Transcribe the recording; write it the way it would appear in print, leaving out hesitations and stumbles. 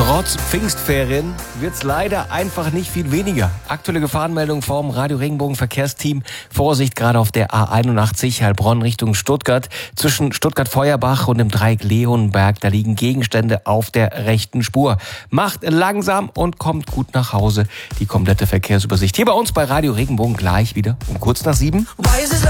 Trotz Pfingstferien wird's leider einfach nicht viel weniger. Aktuelle Gefahrenmeldung vom Radio Regenbogen Verkehrsteam. Vorsicht gerade auf der A81 Heilbronn Richtung Stuttgart. Zwischen Stuttgart-Feuerbach und dem Dreieck Leonberg, da liegen Gegenstände auf der rechten Spur. Macht langsam und kommt gut nach Hause. Die komplette Verkehrsübersicht hier bei uns bei Radio Regenbogen gleich wieder um kurz nach 7.